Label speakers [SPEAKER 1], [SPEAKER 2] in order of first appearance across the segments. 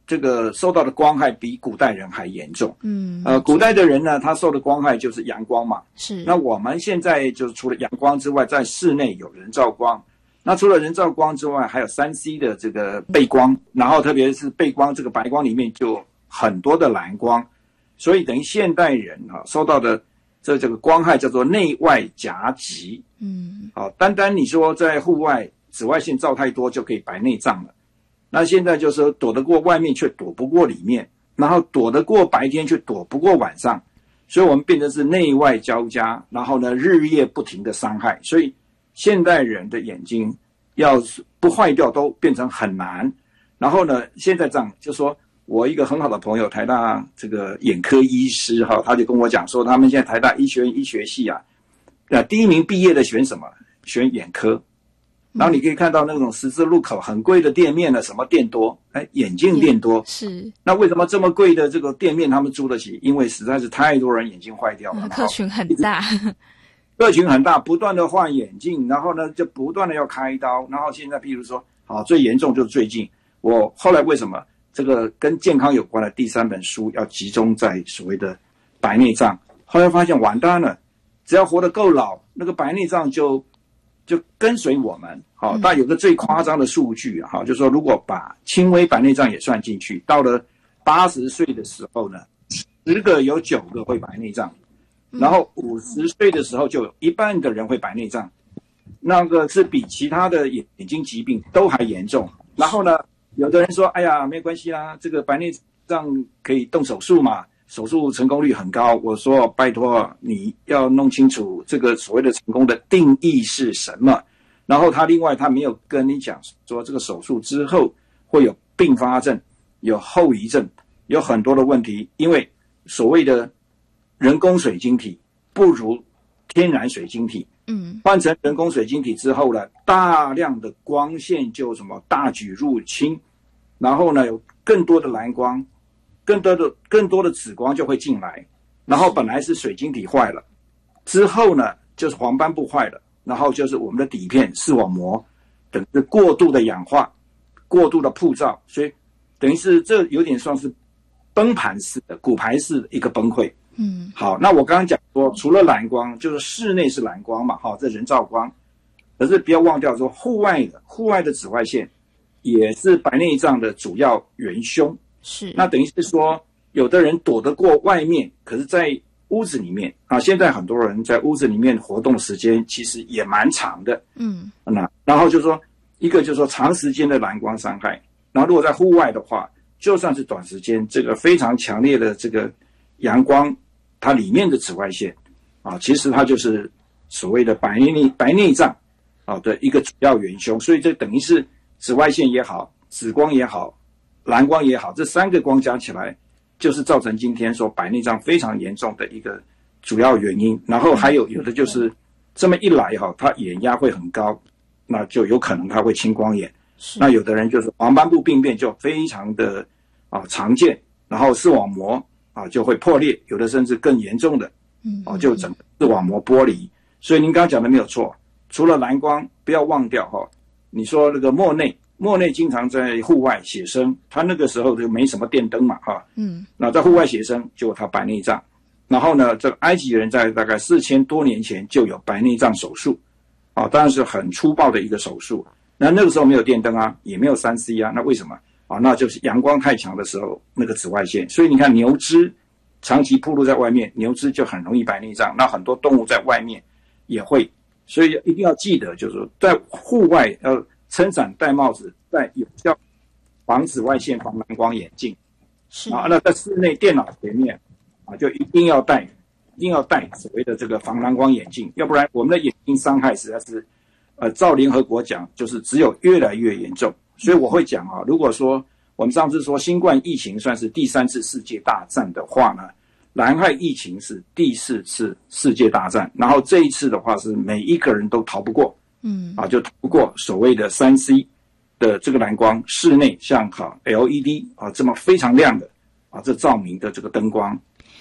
[SPEAKER 1] 这个受到的光害比古代人还严重。古代的人呢，他受的光害就是阳光嘛。
[SPEAKER 2] 是。
[SPEAKER 1] 那我们现在就是除了阳光之外，在室内有人造光。那除了人造光之外，还有3C 的这个背光，然后特别是背光这个白光里面就很多的蓝光，所以等于现代人受到的这个光害叫做内外夹击。单单你说在户外紫外线照太多就可以白内障了，那现在就是说躲得过外面却躲不过里面，然后躲得过白天却躲不过晚上，所以我们变成是内外交加，然后呢日夜不停的伤害，所以现代人的眼睛要不坏掉都变成很难。然后呢，现在这样就说，我一个很好的朋友，台大这个眼科医师他就跟我讲说，他们现在台大医学院医学系第一名毕业的选什么？选眼科。然后你可以看到那种十字路口很贵的店面呢，什么店多？眼镜店多。
[SPEAKER 2] 是。
[SPEAKER 1] 那为什么这么贵的这个店面他们租得起？因为实在是太多人眼睛坏掉了，
[SPEAKER 2] 客群很大。
[SPEAKER 1] 客群很大，不断的换眼镜，然后呢就不断的要开刀，然后现在譬如说，最严重就是最近，我后来为什么这个跟健康有关的第3本书要集中在所谓的白内障，后来发现完蛋了，只要活得够老，那个白内障就跟随我们。但有个最夸张的数据就是说如果把轻微白内障也算进去，到了80岁的时候呢，10个有9个会白内障。然后50岁的时候就有1半的人会白内障，那个是比其他的眼睛疾病都还严重。然后呢，有的人说，哎呀，没关系啦，这个白内障可以动手术嘛，手术成功率很高。我说，拜托你要弄清楚这个所谓的成功的定义是什么。然后他没有跟你讲说这个手术之后会有并发症，有后遗症，有很多的问题，因为所谓的人工水晶体不如天然水晶体。换成人工水晶体之后呢，大量的光线就大举入侵，然后呢有更多的蓝光，更多的紫光就会进来，然后本来是水晶体坏了，之后呢就是黄斑部坏了，然后就是我们的底片视网膜等于过度的氧化，过度的曝照，所以等于是这有点算是崩盘式的骨牌式的一个崩溃。好，那我刚刚讲说，除了蓝光，就是室内是蓝光嘛，这人造光，可是不要忘掉说户外的紫外线也是白内障的主要元凶。
[SPEAKER 2] 是。那
[SPEAKER 1] 等于是说，有的人躲得过外面，可是在屋子里面现在很多人在屋子里面活动时间其实也蛮长的。然后就说一个就是说长时间的蓝光伤害，然后如果在户外的话，就算是短时间，这个非常强烈的这个阳光，它里面的紫外线其实它就是所谓的白内障的一个主要元凶。所以这等于是紫外线也好，紫光也好，蓝光也好，这3个光加起来就是造成今天说白内障非常严重的一个主要原因。然后还有的就是这么一来它眼压会很高，那就有可能它会青光眼。那有的人就是黄斑部病变就非常的常见，然后视网膜就会破裂，有的甚至更严重的就整个视网膜剥离。所以您刚刚讲的没有错，除了蓝光，不要忘掉你说那个莫内经常在户外写生，他那个时候就没什么电灯嘛那在户外写生就有他白内障。然后呢，这个埃及人在大概4000多年前就有白内障手术当然是很粗暴的一个手术。那个时候没有电灯也没有3C那为什么那就是阳光太强的时候，那个紫外线。所以你看牛只长期暴露在外面，牛只就很容易白内障。那很多动物在外面也会，所以一定要记得，就是说在户外要撑伞、戴帽子、戴有效防紫外线、防蓝光眼镜。
[SPEAKER 2] 是
[SPEAKER 1] 那在室内电脑前面就一定要戴所谓的这个防蓝光眼镜，要不然我们的眼睛伤害实在是照联合国讲，就是只有越来越严重。所以我会讲如果说我们上次说新冠疫情算是第3次世界大战的话呢，南海疫情是第4次世界大战，然后这一次的话是每一个人都逃不过，就逃不过所谓的3C 的这个蓝光，室内像LED 这么非常亮的这照明的这个灯光。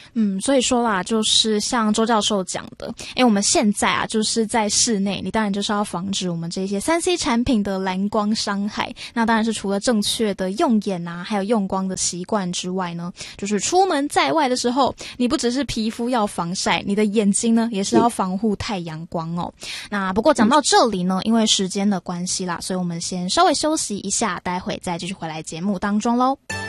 [SPEAKER 2] 所以说啦，就是像周教授讲的，我们现在啊，就是在室内，你当然就是要防止我们这些 3C 产品的蓝光伤害。那当然是除了正确的用眼啊，还有用光的习惯之外呢，就是出门在外的时候，你不只是皮肤要防晒，你的眼睛呢也是要防护太阳光哦。那不过讲到这里呢，因为时间的关系啦，所以我们先稍微休息一下，待会再继续回来节目当中咯。